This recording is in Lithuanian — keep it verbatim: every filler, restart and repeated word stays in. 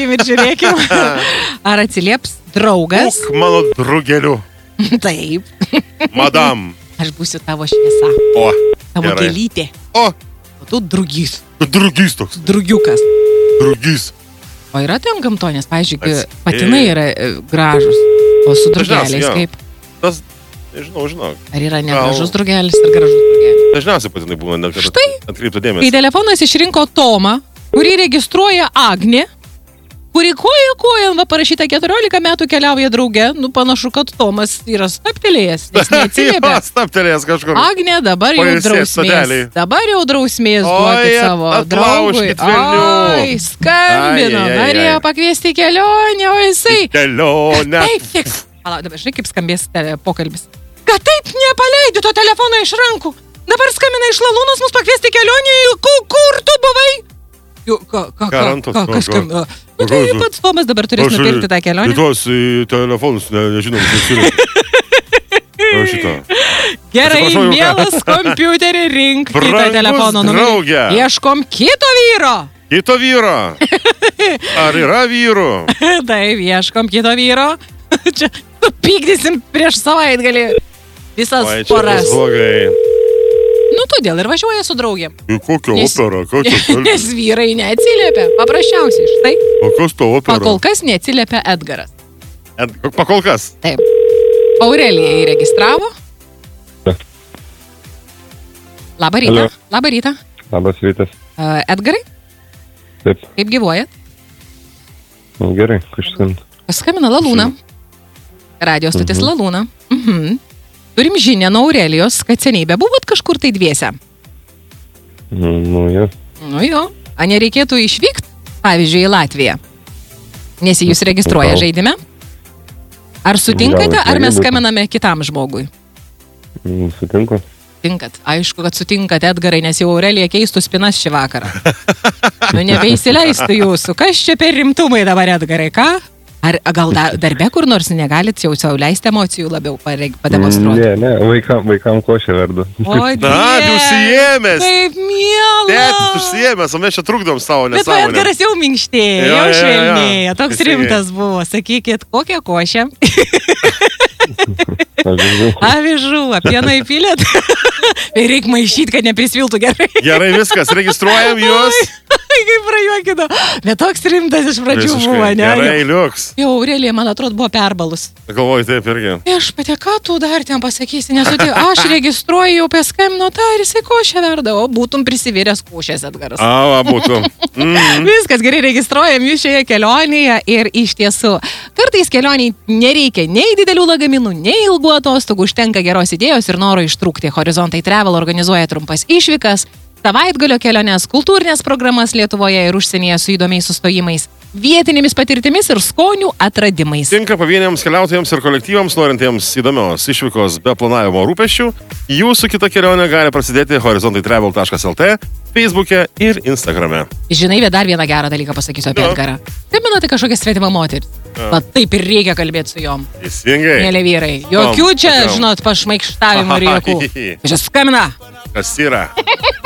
Palaukim ir žiūrėkim. Ar atsilieps draugas? Būk mano draugeliu. Taip. Madam. Aš būsiu tavo šviesa. O. Tavo Gerai. gėlytė. O. O tu drugys. Drugys toks. Drugiukas. Drugys. O yra ten gamtonės, pavyzdžiui, Ats- patinai yra e, gražus, o su drugeliais Dažniausiai, jo. kaip? Tas, nežinau, žinok. Ar yra Gal- negražus drugelis ar gražus drugelis? Dažniausiai patinai būna, net kad Štai. atkreiptų Kai dėmesį. telefonas išrinko Tomą, kurį registruoja Agnė, kuri koja kojan, va parašyta keturiolika metų keliauja drauge, nu panašu, kad Tomas yra staptelėjęs, nes neatsiliepia. Jo, staptelėjęs kažkur. Agnė dabar jau Pailsėt drausmės. sodeliai. Dabar jau drausmės Oi, duokit savo draugui. atlaužkit velnių. Ai, skambino, Ai, ai, ai, norėjo ai. pakviesti į kelionę, o jisai... Kelionę. Taip, taip. Palauk, dabar žinai, kaip skambės tele- pokalbis. Kad taip nepaleidžiu to telefono iš rankų. Dabar skambina iš Lalūnos mus pakviesti į kelionę. Kur, kur tu buvai? Jau, ką, ką, ką, Garantas, ką, ką, kas ką? skambino? Nu, tai Ką, pats Tomas dabar turės nupirkti tą kelionę. Į tuos į telefonus, ne, nežinom, nežinom. Šitą. Gerai, Atsiprašau, jau ką. mielas kompiuterį, rink kitą Brangus telefono numerį. drauge. Ieškom kito vyro. Kito vyro. Ar yra vyrų? Taip, ieškom kito vyro. Čia supykdysim prieš savaitgalį visas Oi, čia poras. bus blogai. Nu, todėl ir važiuoja su draugėm. Į kokią Nes- operą? Ką čia kalbė? Nes vyrai neatsiliepia. Paprasčiausiai, štai. O kas to opera? Pakol kas neatsiliepia Edgaras. Ed- Pakol kas. Taip. Aurelija įregistravo. Labą rytą. Alio. Labą rytą. Labas rytas. Uh, Edgarai, Taip, kaip gyvuojat? nu, gerai, kažkas. Paskambino Lalūna. Radio stotis Mhm. Lalūna. Mhm. Turim žinią nuo Aurelijos, kad seniai bebuvot kažkur tai dviese. Nu, nu, jo. Nu jo. A nereikėtų išvykti, pavyzdžiui, į Latviją? Nes jūs registruoja Gal. žaidime. Ar sutinkate, Gal, ar mes smagiai būtų. skambiname kitam žmogui? Mm, Sutinku. Tinkat. Aišku, kad sutinkat, Edgarai, nes jau Aurelija keistų spinas šį vakarą. Nu, nebeįsileistų jūsų. Kas čia per rimtumai dabar, Edgarai, ką? Ar gal dar, darbe kur nors negalit jau sau leisti emocijų labiau pareg- pademonstruoti? Ne, ne, vaikam, vaikam košė verdu. O, Na, Dieve, užsiėmęs. Kaip miela. Tėtis užsiėmęs, o mes čia trukdom savo Bet va, nesąmonę. Edgaras jau minkštėjo, Jo, jau jo, jo. švelnėjo, toks Teisingai. rimtas buvo. Sakykit, kokią košę? Avižų. Avižų, apieną įpylėt? Reikia maišyti, kad neprisviltų gerai. Gerai, viskas, registruojam juos. Ai, kaip prajuokino. Bet toks rimtas iš pradžių Visiškai. buvo, ne? Gerai, liuks. Jau Aurelija, man atrodo, buvo perbalus. Galvoju, taip irgi. Aš pati, ką tu dar ten pasakysi, nesutik. Aš registruoju jau paskambino tą ir jisai košę verda, o būtum prisivėręs košės, Edgaras. A, va, būtų. Mm. Viskas gerai registruojam jūs šioje kelionėje ir iš tiesų, kartais kelioniai nereikia nei didelių lagaminų, nei ilgų atostogų, užtenka geros idėjos ir noro ištrūkti. Horizontai Travel organizuoja trumpas išvykas, savaitgalio keliones, kultūrinės programas Lietuvoje ir užsienyje su įdomiais sustojimais, vietinėmis patirtimis ir skonių atradimais. Tinka pavieniams keliautojams ir kolektyvams, norintiems įdomios išvykos be planavimo rūpesčių. Jūsų kita kelionė gali prasidėti horizontai travel taškas lt, Facebook'e ir Instagram'e. Žinai, bet dar vieną gerą dalyką pasakysiu apie Jo. Edgarą. Skambinote kažkokią svetimą moterį. Va taip ir reikia kalbėti su jom. Teisingai. Mėly vyrai. Jokių čia, Tom, žinot, pašmaikštavimų ir jokių. Čia skambina. Kas yra?